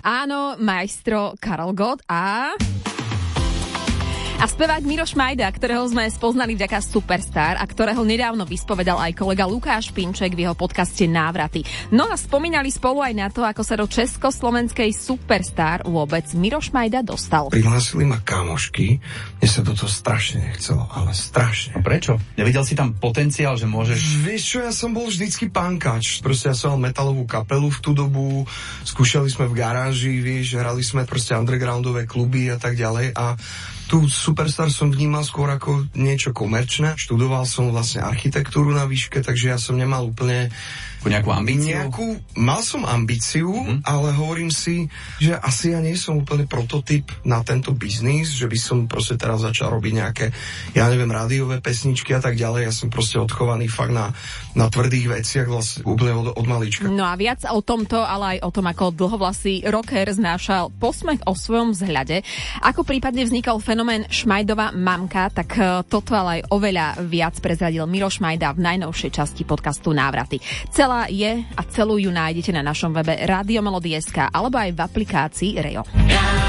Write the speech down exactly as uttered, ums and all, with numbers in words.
Áno, maestro Karel Gott a... A spevák Miro Šmajda, ktorého sme spoznali vďaka Superstar a ktorého nedávno vyspovedal aj kolega Lukáš Pinček v jeho podcaste Návraty. No a spomínali spolu aj na to, ako sa do československej Superstar vôbec Miro Šmajda dostal. Prihlásili ma kamošky, mne sa do toho strašne nechcelo, ale strašne. A prečo? Nevidel si tam potenciál, že môžeš... Vieš čo, ja som bol vždycky pánkač. Proste ja som mal metalovú kapelu v tú dobu, skúšali sme v garáži, vieš, hrali sme proste undergroundové kluby a tak ďalej a tu Superstar som vnímal skôr ako niečo komerčné. Študoval som vlastne architektúru na výške, takže ja som nemal úplne... Nejakú ambíciu? Nejakú, mal som ambíciu, mm. ale hovorím si, že asi ja nie som úplne prototyp na tento biznis, že by som proste teraz začal robiť nejaké, ja neviem, rádiové pesničky a tak ďalej. Ja som proste odchovaný fakt na, na tvrdých veciach vlastne úplne od, od malička. No a viac o tomto, ale aj o tom, ako dlhovlasý rocker znášal posmech o svojom vzhľade. Ako prípadne vznikol fenomén Šmajdova mamka, tak toto ale aj oveľa viac prezradil Miro Šmajda v najnovšej časti podcastu Návraty. Celá je a celú ju nájdete na našom webe rádio melody bodka es ká alebo aj v aplikácii Rejo.